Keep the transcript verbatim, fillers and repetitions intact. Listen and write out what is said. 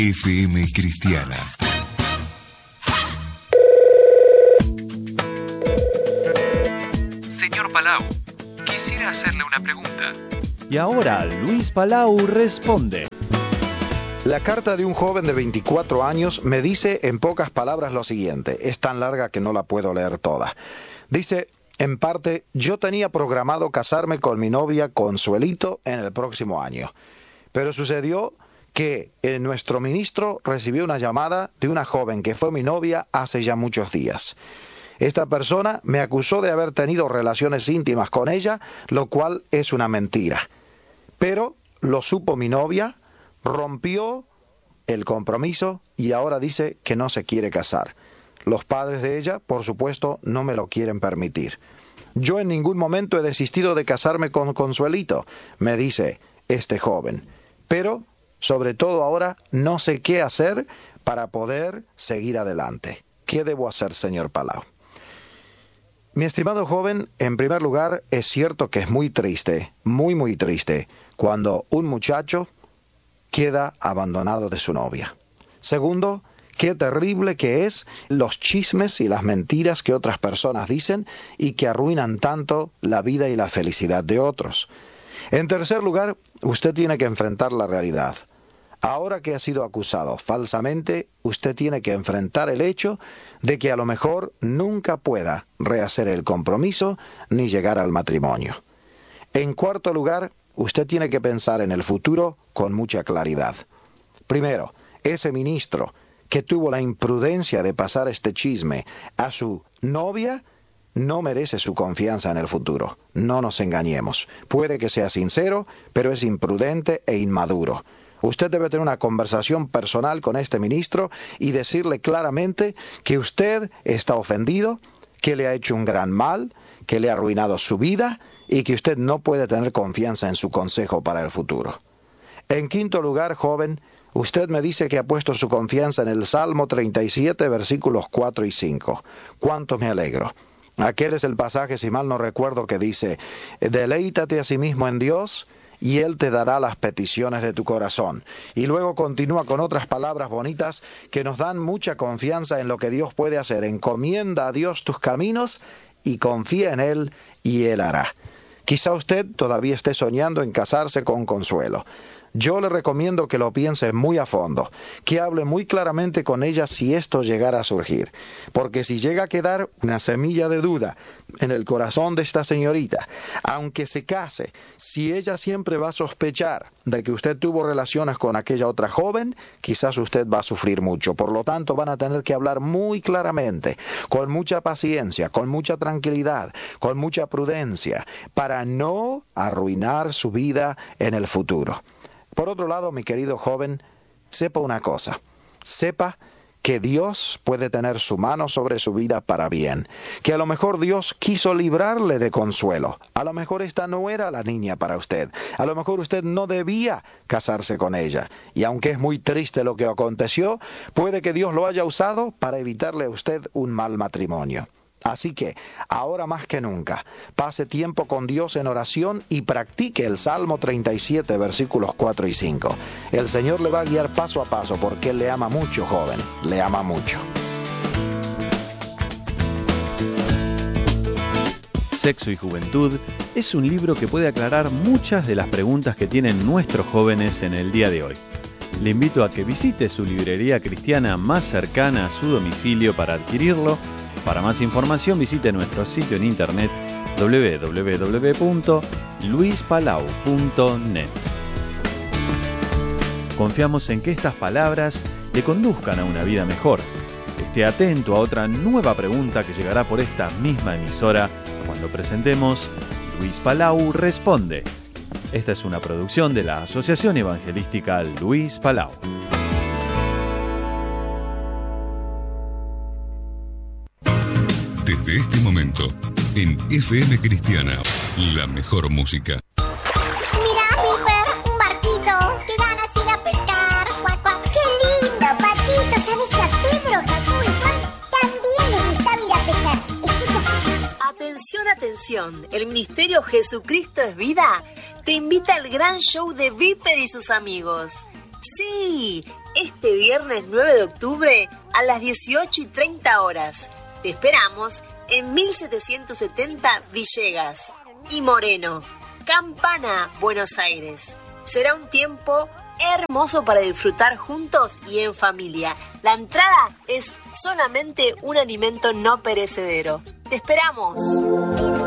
F M Cristiana. Señor Palau, quisiera hacerle una pregunta. Y ahora Luis Palau responde. La carta de un joven de veinticuatro años me dice en pocas palabras lo siguiente. Es tan larga que no la puedo leer toda. Dice, en parte, yo tenía programado casarme con mi novia Consuelito en el próximo año. Pero sucedió que eh, nuestro ministro recibió una llamada de una joven que fue mi novia hace ya muchos días. Esta persona me acusó de haber tenido relaciones íntimas con ella, lo cual es una mentira. Pero lo supo mi novia, rompió el compromiso y ahora dice que no se quiere casar. Los padres de ella, por supuesto, no me lo quieren permitir. Yo en ningún momento he desistido de casarme con Consuelito, me dice este joven. Pero, sobre todo ahora, no sé qué hacer para poder seguir adelante. ¿Qué debo hacer, señor Palau? Mi estimado joven, en primer lugar, es cierto que es muy triste, muy muy triste, cuando un muchacho queda abandonado de su novia. Segundo, qué terrible que es los chismes y las mentiras que otras personas dicen y que arruinan tanto la vida y la felicidad de otros. En tercer lugar, usted tiene que enfrentar la realidad. Ahora que ha sido acusado falsamente, usted tiene que enfrentar el hecho de que a lo mejor nunca pueda rehacer el compromiso ni llegar al matrimonio. En cuarto lugar, usted tiene que pensar en el futuro con mucha claridad. Primero, ese ministro que tuvo la imprudencia de pasar este chisme a su novia no merece su confianza en el futuro. No nos engañemos. Puede que sea sincero, pero es imprudente e inmaduro. Usted debe tener una conversación personal con este ministro y decirle claramente que usted está ofendido, que le ha hecho un gran mal, que le ha arruinado su vida y que usted no puede tener confianza en su consejo para el futuro. En quinto lugar, joven, usted me dice que ha puesto su confianza en el Salmo treinta y siete, versículos cuatro y cinco. ¡Cuánto me alegro! Aquel es el pasaje, si mal no recuerdo, que dice, deleítate a sí mismo en Dios y Él te dará las peticiones de tu corazón. Y luego continúa con otras palabras bonitas que nos dan mucha confianza en lo que Dios puede hacer. Encomienda a Dios tus caminos y confía en Él y Él hará. Quizá usted todavía esté soñando en casarse con Consuelo. Yo le recomiendo que lo piense muy a fondo, que hable muy claramente con ella si esto llegara a surgir, porque si llega a quedar una semilla de duda en el corazón de esta señorita, aunque se case, si ella siempre va a sospechar de que usted tuvo relaciones con aquella otra joven, quizás usted va a sufrir mucho. Por lo tanto, van a tener que hablar muy claramente, con mucha paciencia, con mucha tranquilidad, con mucha prudencia, para no arruinar su vida en el futuro. Por otro lado, mi querido joven, sepa una cosa, sepa que Dios puede tener su mano sobre su vida para bien, que a lo mejor Dios quiso librarle de Consuelo, a lo mejor esta no era la niña para usted, a lo mejor usted no debía casarse con ella, y aunque es muy triste lo que aconteció, puede que Dios lo haya usado para evitarle a usted un mal matrimonio. Así que, ahora más que nunca, pase tiempo con Dios en oración y practique el Salmo treinta y siete, versículos cuatro y cinco. El Señor le va a guiar paso a paso porque Él le ama mucho, joven, le ama mucho. Sexo y Juventud es un libro que puede aclarar muchas de las preguntas que tienen nuestros jóvenes en el día de hoy. Le invito a que visite su librería cristiana más cercana a su domicilio para adquirirlo. Para más información visite nuestro sitio en internet doble u doble u doble u punto luis palau punto net. Confiamos en que estas palabras le conduzcan a una vida mejor. Esté atento a otra nueva pregunta que llegará por esta misma emisora cuando presentemos Luis Palau Responde. Esta es una producción de la Asociación Evangelística Luis Palau. Desde este momento, en F M Cristiana, la mejor música. Mira, Piper, un barquito. Qué ganas ir a pescar. Cuac, cuac. Qué lindo, Patito. ¿Sabes que a Pedro, Jacob y Juan también les gustaba ir a pescar? Escucha. Atención, atención. El Ministerio Jesucristo es Vida te invita al gran show de Viper y sus amigos. Sí, este viernes nueve de octubre a las dieciocho y treinta horas. Te esperamos en mil setecientos setenta Villegas y Moreno, Campana, Buenos Aires. Será un tiempo hermoso para disfrutar juntos y en familia. La entrada es solamente un alimento no perecedero. ¡Te esperamos!